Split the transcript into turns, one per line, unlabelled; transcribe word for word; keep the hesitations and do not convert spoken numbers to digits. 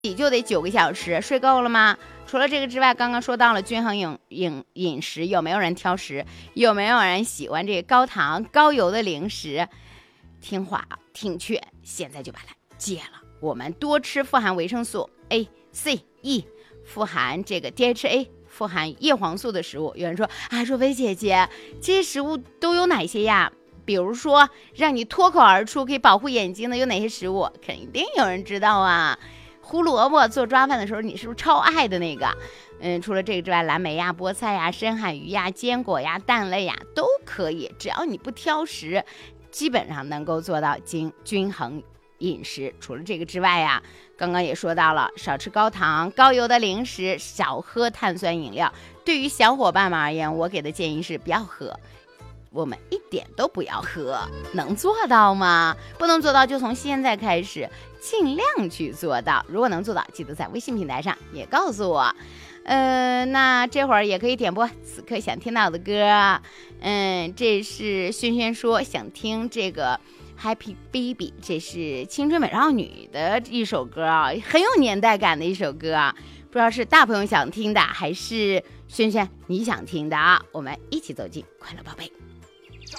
起就得九个小时，睡够了吗？除了这个之外，刚刚说到了均衡饮饮饮食，有没有人挑食？有没有人喜欢这个高糖高油的零食？听话听劝，现在就把它戒了。我们多吃富含维生素 A、C、E， 富含这个 D H A， 富含叶黄素的食物。有人说啊，若薇姐姐，这些食物都有哪些呀？比如说让你脱口而出可以保护眼睛的有哪些食物？肯定有人知道啊。胡萝卜做抓饭的时候，你是不是超爱的那个？嗯，除了这个之外，蓝莓呀、菠菜呀、深海鱼呀、坚果呀、蛋类呀都可以，只要你不挑食，基本上能够做到均均衡饮食。除了这个之外呀，刚刚也说到了，少吃高糖高油的零食，少喝碳酸饮料。对于小伙伴们而言，我给的建议是不要喝。我们一点都不要喝，能做到吗？不能做到就从现在开始尽量去做到。如果能做到，记得在微信平台上也告诉我。呃，那这会儿也可以点播此刻想听到的歌。嗯，这是轩轩说想听这个 Happy Baby， 这是青春美少女的一首歌啊，很有年代感的一首歌啊。不知道是大朋友想听的，还是轩轩你想听的啊？我们一起走进快乐宝贝。